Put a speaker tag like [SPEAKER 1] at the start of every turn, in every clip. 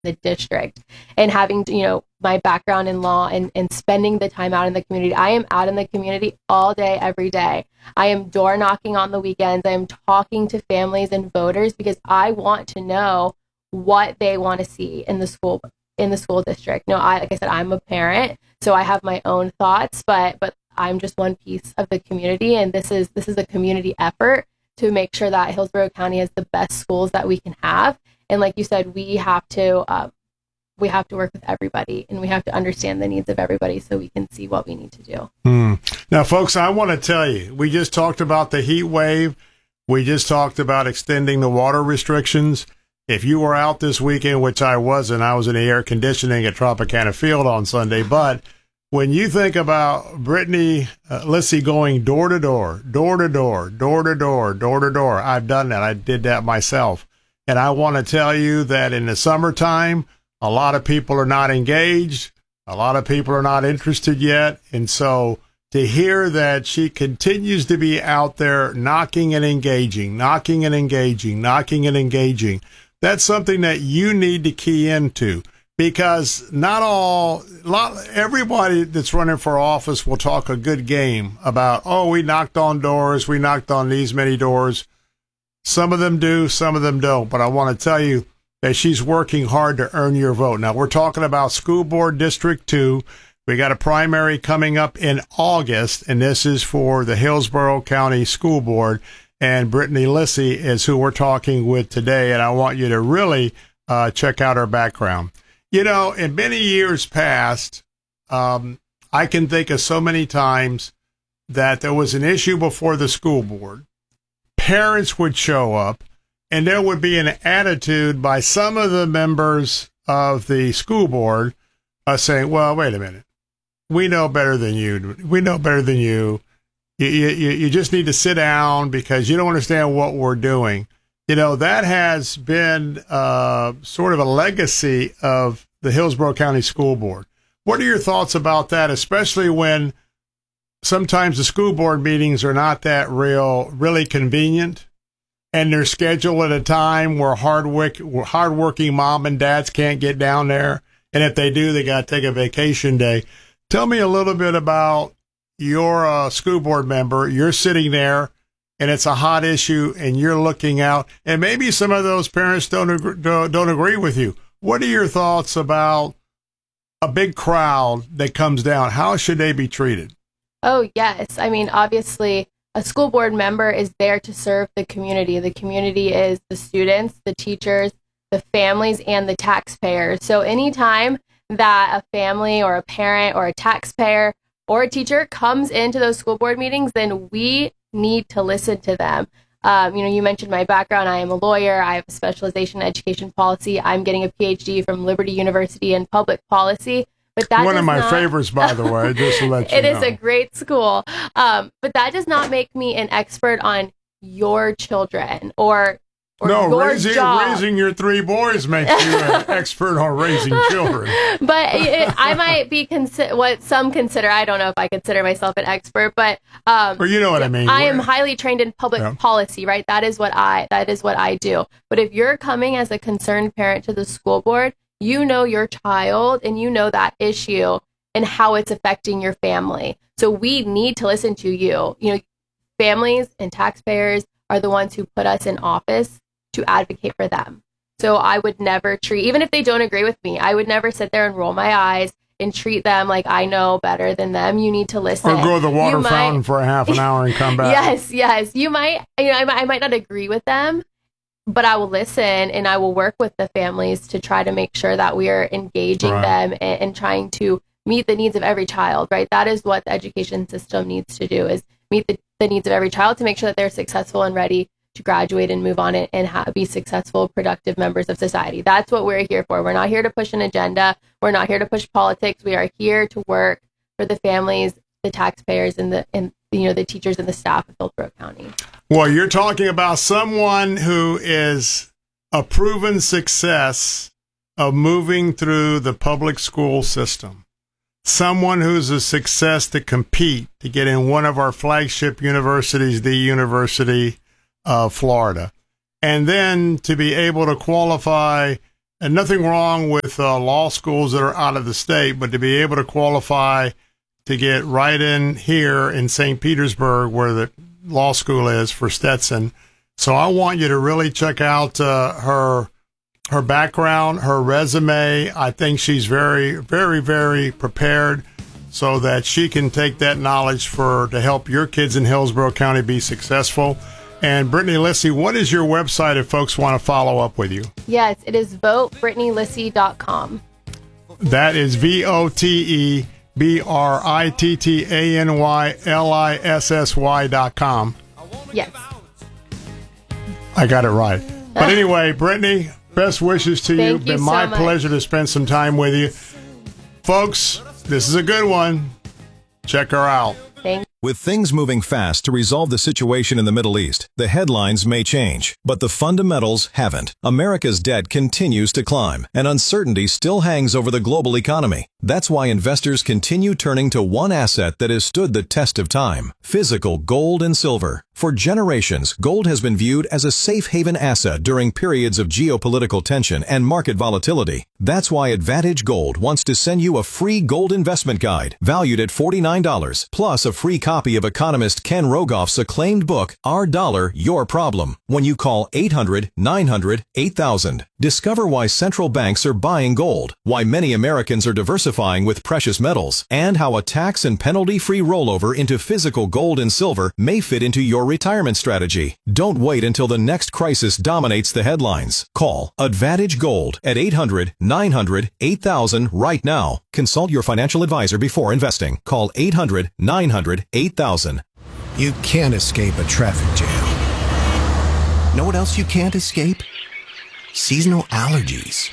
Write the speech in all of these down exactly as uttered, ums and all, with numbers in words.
[SPEAKER 1] the district. And having, you know, my background in law and, and spending the time out in the community, I am out in the community all day, every day. I am door knocking on the weekends. I am talking to families and voters because I want to know what they want to see in the school in the school district. No, I like I said, I'm a parent, so I have my own thoughts, but but I'm just one piece of the community, and this is this is a community effort to make sure that Hillsborough County has the best schools that we can have. And like you said, we have to um, we have to work with everybody, and we have to understand the needs of everybody so we can see what we need to do.
[SPEAKER 2] Hmm. Now, folks, I want to tell you, we just talked about the heat wave. We just talked about extending the water restrictions. If you were out this weekend, which I wasn't, I was in the air conditioning at Tropicana Field on Sunday. But when you think about Brittany uh, Lissy going door to door, door to door, door to door, door to door, I've done that. I did that myself. And I want to tell you that in the summertime, a lot of people are not engaged. A lot of people are not interested yet. And so to hear that she continues to be out there knocking and engaging, knocking and engaging, knocking and engaging, that's something that you need to key into, because not all, lot, everybody that's running for office will talk a good game about, oh, we knocked on doors, we knocked on these many doors. Some of them do, some of them don't. But I want to tell you that she's working hard to earn your vote. Now, we're talking about School Board District two. We got a primary coming up in August, and this is for the Hillsborough County School Board. And Brittany Lissy is who we're talking with today, and I want you to really uh, check out her background. You know, in many years past, um, I can think of so many times that there was an issue before the school board. Parents would show up, and there would be an attitude by some of the members of the school board uh, saying, well, wait a minute. We know better than you. We know better than you. You, you, you just need to sit down because you don't understand what we're doing. You know, that has been uh, sort of a legacy of the Hillsborough County School Board. What are your thoughts about that, especially when sometimes the school board meetings are not that real, really convenient, and they're scheduled at a time where hard work, hardworking mom and dads can't get down there, and if they do, they got to take a vacation day. Tell me a little bit about you're a school board member, you're sitting there, and it's a hot issue, and you're looking out, and maybe some of those parents don't agree, don't agree with you. What are your thoughts about a big crowd that comes down? How should they be treated?
[SPEAKER 1] Oh, yes. I mean, obviously, a school board member is there to serve the community. The community is the students, the teachers, the families, and the taxpayers. So anytime that a family or a parent or a taxpayer or a teacher comes into those school board meetings, then we need to listen to them. Um, you know, you mentioned my background. I am a lawyer. I have a specialization in education policy. I'm getting a P H D from Liberty University in public policy. But that
[SPEAKER 2] one of my
[SPEAKER 1] not...
[SPEAKER 2] favorites, by the way, just to let you
[SPEAKER 1] it
[SPEAKER 2] know.
[SPEAKER 1] It is a great school. Um, but that does not make me an expert on your children or Or
[SPEAKER 2] no,
[SPEAKER 1] your
[SPEAKER 2] raising,
[SPEAKER 1] job.
[SPEAKER 2] raising your three boys makes you an expert on raising children.
[SPEAKER 1] But it, I might be consi- what some consider, I don't know if I consider myself an expert, but um,
[SPEAKER 2] well, you know what I mean.
[SPEAKER 1] I am highly trained in public
[SPEAKER 2] yeah.
[SPEAKER 1] policy, right? That is what I that is what I do. But if you're coming as a concerned parent to the school board, you know your child and you know that issue and how it's affecting your family. So we need to listen to you. You know, families and taxpayers are the ones who put us in office to advocate for them. So I would never treat, even if they don't agree with me, I would never sit there and roll my eyes and treat them like I know better than them. You need to listen.
[SPEAKER 2] Or go to the water
[SPEAKER 1] you
[SPEAKER 2] fountain
[SPEAKER 1] might,
[SPEAKER 2] for a half an hour and come back.
[SPEAKER 1] Yes, yes. You might, you know, I might, I might not agree with them, but I will listen and I will work with the families to try to make sure that we are engaging
[SPEAKER 2] right.
[SPEAKER 1] them and, and trying to meet the needs of every child, right? That is what the education system needs to do, is meet the, the needs of every child to make sure that they're successful and ready to graduate and move on it and ha- be successful, productive members of society. That's what we're here for. We're not here to push an agenda. We're not here to push politics. We are here to work for the families, the taxpayers, and the and you know the teachers and the staff of Hillsborough County.
[SPEAKER 2] Well, you're talking about someone who is a proven success of moving through the public school system. Someone who's a success to compete to get in one of our flagship universities, the University of Florida, and then to be able to qualify and nothing wrong with uh, law schools that are out of the state, but to be able to qualify to get right in here in Saint Petersburg, where the law school is for Stetson. So I want you to really check out uh, her her background, her resume. I think she's very, very, very prepared so that she can take that knowledge for to help your kids in Hillsborough County be successful. And Brittany Lissy, what is your website if folks want to follow up with you?
[SPEAKER 1] Yes, it is vote brittany lissy dot com.
[SPEAKER 2] That is V O T E B R I T T A N Y L I S S Y dot com.
[SPEAKER 1] Yes.
[SPEAKER 2] I got it right. But anyway, Brittany, best wishes to you.
[SPEAKER 1] Thank
[SPEAKER 2] It's
[SPEAKER 1] you
[SPEAKER 2] been
[SPEAKER 1] so
[SPEAKER 2] my
[SPEAKER 1] much.
[SPEAKER 2] pleasure to spend some time with you. Folks, this is a good one. Check her out.
[SPEAKER 1] Thank
[SPEAKER 3] With things moving fast to resolve the situation in the Middle East, the headlines may change, but the fundamentals haven't. America's debt continues to climb, and uncertainty still hangs over the global economy. That's why investors continue turning to one asset that has stood the test of time: physical gold and silver. For generations, gold has been viewed as a safe haven asset during periods of geopolitical tension and market volatility. That's why Advantage Gold wants to send you a free gold investment guide valued at forty-nine dollars, plus a free copy of economist Ken Rogoff's acclaimed book, Our Dollar, Your Problem, when you call eight hundred, nine hundred, eight thousand. Discover why central banks are buying gold, why many Americans are diversifying with precious metals, and how a tax and penalty-free rollover into physical gold and silver may fit into your retirement strategy. Don't wait until the next crisis dominates the headlines. Call Advantage Gold at eight hundred, nine hundred, eight thousand right now. Consult your financial advisor before investing. Call eight hundred, nine hundred, eight thousand.
[SPEAKER 4] You can't escape a traffic jam. Know what else you can't escape? Seasonal allergies.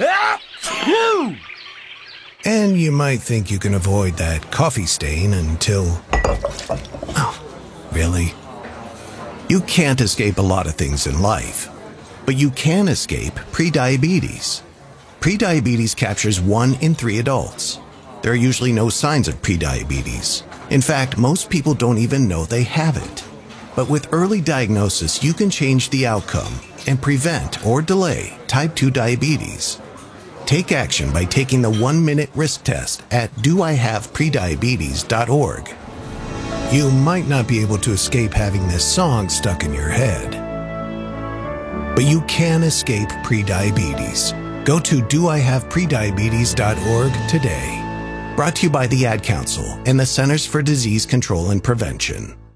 [SPEAKER 4] And you might think you can avoid that coffee stain until... Oh, really? You can't escape a lot of things in life, but you can escape prediabetes. Prediabetes captures one in three adults. There are usually no signs of prediabetes. In fact, most people don't even know they have it. But with early diagnosis, you can change the outcome and prevent or delay type two diabetes. Take action by taking the one-minute risk test at do I have prediabetes dot org. You might not be able to escape having this song stuck in your head, but you can escape prediabetes. Go to do I have prediabetes dot org today. Brought to you by the Ad Council and the Centers for Disease Control and Prevention.